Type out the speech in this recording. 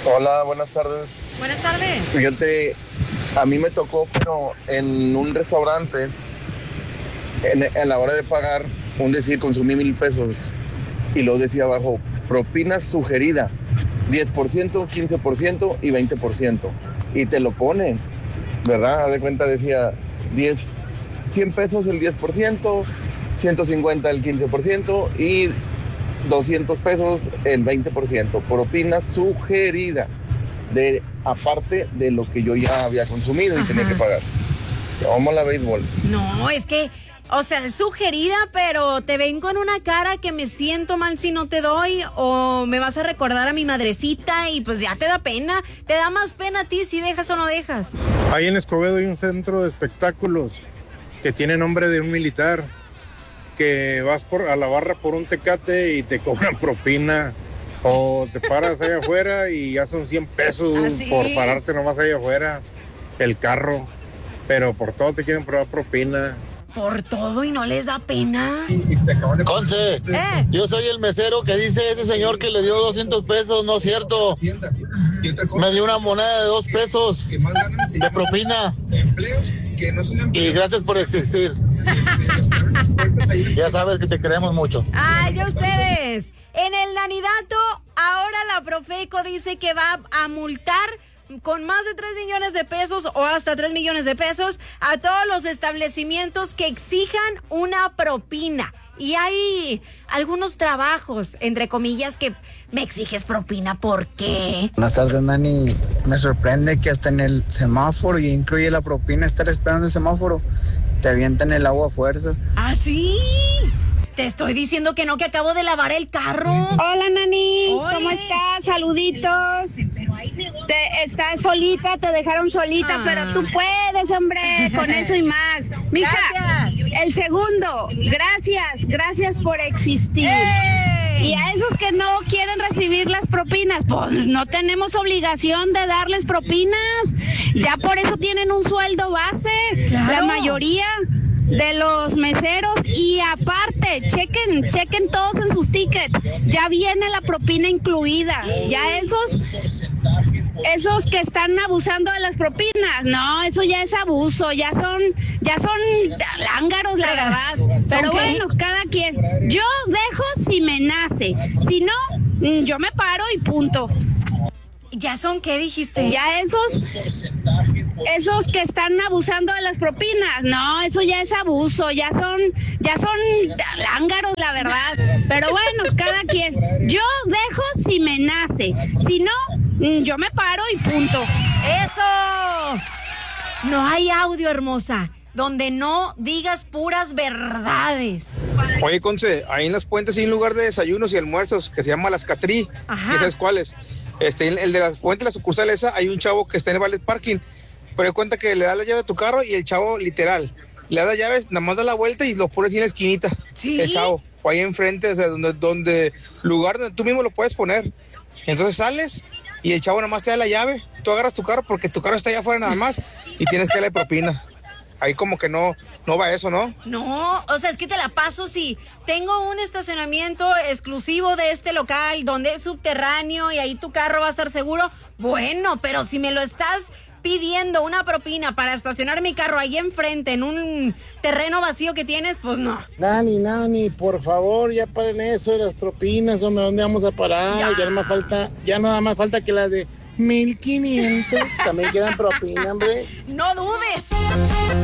Hola, buenas tardes. Buenas tardes. Fíjate, a mí me tocó, pero en un restaurante, en la hora de pagar, consumí 1,000 pesos y luego decía abajo, propina sugerida, 10%, 15% y 20%. Y te lo pone, ¿verdad? Haz de cuenta, decía 100 pesos el 10%, 150 el 15% y 200 pesos el 20%. Propina sugerida, aparte de lo que yo ya había consumido y tenía que pagar. Vamos a la béisbol. No, es que, o sea, es sugerida, pero te ven con una cara que me siento mal si no te doy, o me vas a recordar a mi madrecita y pues ya te da pena. Te da más pena a ti si dejas o no dejas. Ahí en Escobedo hay un centro de espectáculos que tiene nombre de un militar, que vas a la barra por un Tecate y te cobran propina, o te paras allá afuera y ya son 100 pesos por pararte nomás allá afuera el carro, pero por todo te quieren probar propina. Por todo y no les da pena. Conce, yo soy el mesero que dice ese señor que le dio 200 pesos, no es cierto. Me dio una moneda de 2 pesos de propina. Y gracias por existir. Ya sabes que te queremos mucho. Ay, ya ustedes. En el Nanidato, ahora la Profeco dice que va a multar con más de 3 millones de pesos o hasta 3 millones de pesos a todos los establecimientos que exijan una propina. Y hay algunos trabajos, entre comillas, que me exiges propina. ¿Por qué? Buenas tardes, Nani. Me sorprende que hasta en el semáforo, y incluye la propina, estar esperando el semáforo, te avientan el agua a fuerza. ¿Ah, sí? Te estoy diciendo que no, que acabo de lavar el carro. Hola, Nani. ¡Ole! ¿Cómo estás? Saluditos. Estás solita, te dejaron solita, pero tú puedes, hombre, con eso y más. Mija, gracias. El segundo, gracias por existir. ¡Ey! Y a esos que no quieren recibir las propinas, pues no tenemos obligación de darles propinas. Ya por eso tienen un sueldo base, Claro. la mayoría de los meseros. Y aparte, chequen todos en sus tickets, ya viene la propina incluida. Ya esos que están abusando de las propinas, no, eso ya es abuso, ya son lángaros, la verdad. Pero bueno, cada quien. Yo dejo si me nace, si no, yo me paro y punto. ¿Ya son qué dijiste? Ya esos que están abusando de las propinas, no, eso ya es abuso, ya son lángaros, la verdad. Pero bueno, cada quien. Yo dejo si me nace, si no, yo me paro y punto. ¡Eso! No hay audio, hermosa, donde no digas puras verdades. Oye, Conce, ahí en las puentes hay un lugar de desayunos y almuerzos que se llama Las Catrí. Ajá. ¿Y sabes cuáles? El de las puentes, la sucursal esa, hay un chavo que está en el valet parking, pero de cuenta que le da la llave a tu carro y el chavo, literal, le da las llaves, nada más da la vuelta y lo pone así en la esquinita. ¿Sí? El chavo, o ahí enfrente, o sea, lugar donde tú mismo lo puedes poner. Entonces sales y el chavo nada más te da la llave, tú agarras tu carro porque tu carro está allá afuera nada más y tienes que darle propina. Ahí como que no va eso, ¿no? No, o sea, es que te la paso si tengo un estacionamiento exclusivo de este local donde es subterráneo y ahí tu carro va a estar seguro. Bueno, pero si me lo estás pidiendo una propina para estacionar mi carro ahí enfrente en un terreno vacío que tienes, pues no. Nani, por favor, ya paren eso de las propinas, hombre, ¿dónde vamos a parar? Ya nada más falta que las de 1,500 también quedan propina, hombre. ¡No dudes!